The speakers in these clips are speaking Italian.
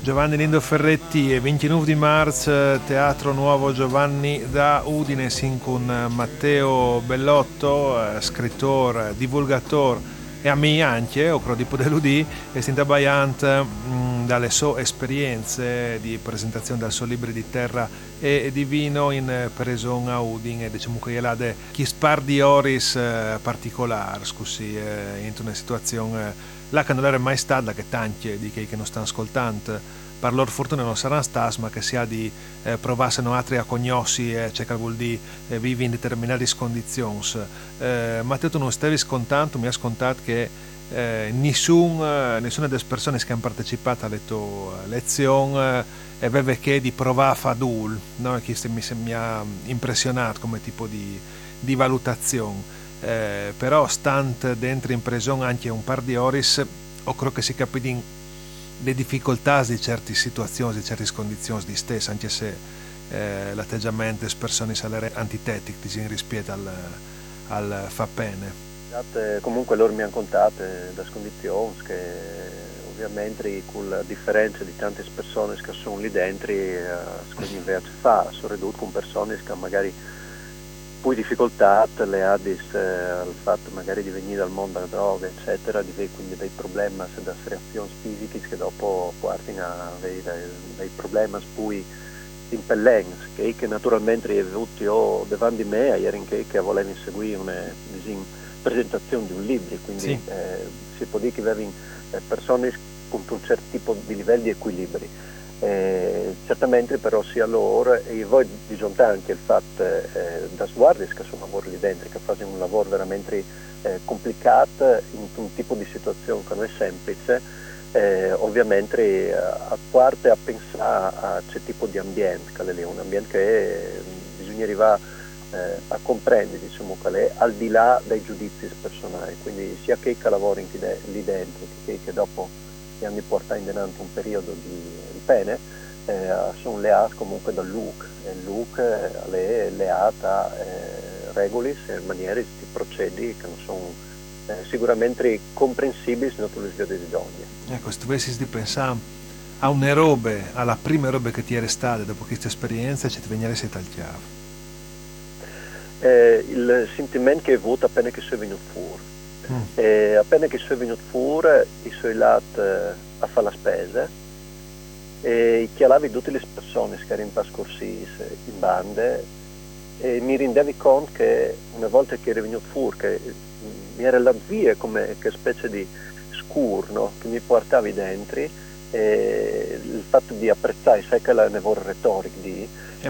Giovanni Lindo Ferretti, 29 di marzo, Teatro Nuovo Giovanni da Udine, sin con Matteo Bellotto, scrittore, divulgatore e a me anche, o credo di poterlo dire, e stinta baiant dalle sue esperienze di presentazione dal suo libro di terra e di vino in preson a Udine, e diciamo che là de chi spar di oris particolare, scusi, in una situazione là che non era mai stata, che tanti di che non stanno ascoltando per loro fortuna non saranno stati, ma che si ha di provare altri a cognosci e c'è che vuol dire vivi in determinate condizioni. Matteo, tu non stavi scontando, mi ha scontato che nessuna delle persone che hanno partecipato alle tue lezioni aveva che di provare a fare dul, no? Che mi ha impressionato come tipo di valutazione. Però stante dentro in prigione anche un par di ore, o credo che si capisce le difficoltà di certe situazioni, di certe condizioni di stessa, anche se l'atteggiamento delle persone sarebbe antitetico rispetto al fa bene. Comunque loro mi hanno contato le condizioni che ovviamente con la differenza di tante persone che sono lì dentro, invece sono ridotto con persone che magari poi difficoltà le ha al fatto magari di venire dal mondo della droga eccetera, di avere quindi dei problemi da reazioni fisiche che dopo portano a avere dei problemi poi impellenti che naturalmente è venuto io davanti a me ieri che volevo seguire una presentazione di un libro, quindi sì. Si può dire che avevano persone con un certo tipo di livello di equilibri. Certamente però sia loro e voi disonta anche il fatto da guardie che sono lavoro lì dentro che fanno un lavoro veramente complicato in un tipo di situazione che non è semplice, ovviamente a parte a pensare a che tipo di ambiente che è un ambiente che bisogna arrivare a comprendere, diciamo, che è al di là dei giudizi personali, quindi sia che lavora lì dentro che dopo gli anni porta in denanti un periodo di pene, sono leati comunque dal LUC, e il LUC è leata regole e maniere di procedi che non sono sicuramente comprensibili se non tu le svedi di donne. Ecco, se dovessi di pensare a una roba, alla prima roba che ti è restata dopo questa esperienza, ci ti veniresti dal chiave. Il sentimento che hai avuto appena che sei venuto fuori. Appena che sei venuto fuori, sono andato a fare la spesa e chiamavi tutte le persone che erano in scorsi in bande e mi rendevi conto che una volta che eri venuto fuori, che mi era la via come che specie di scuro, no? Che mi portavi dentro, il fatto di apprezzare, sai che la nevora retorica di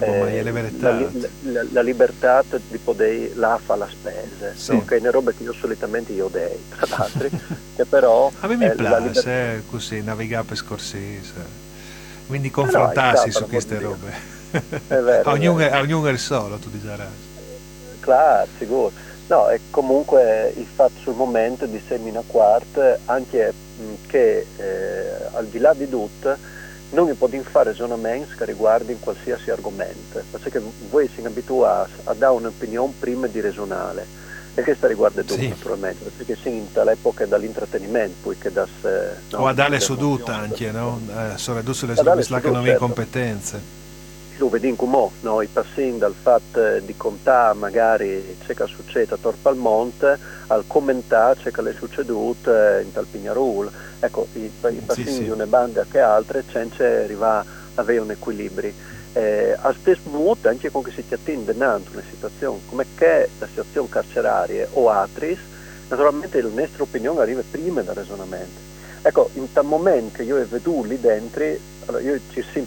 la libertà di poter là fare la spesa, sì. No? Che è una roba che io solitamente io dei, tra l'altro, che però a me mi piace così navigare per scorsese, quindi confrontarsi su queste robe. A ognuno è il solo, tu dirai. Claro, sicuro. No, e comunque il fatto sul momento di semina quarta anche che al di là di tutto non mi potete fare ragionamenti che riguardino qualsiasi argomento, perché voi siete abituati a dare un'opinione prima di ragionare, e questo riguarda tutto, sì. Naturalmente, perché siamo all'epoca dell'intrattenimento, poi che o a dare seduta anche, no? Soprattutto sulle che non hai competenze. Lo vediamo come no? I passi dal fatto di contare magari c'è che succede attorno al monte, al commentare c'è che è succeduto in tal Pignarul. Ecco, i passi sì. Di una banda che altre c'è arriva a avere un equilibrio. Al stesso modo anche con che si ti attende davanti una situazione come che la situazione carceraria o altri, naturalmente la nostra opinione arriva prima dal ragionamento. Ecco, in tal momento che io ho veduto lì dentro, allora io ci sono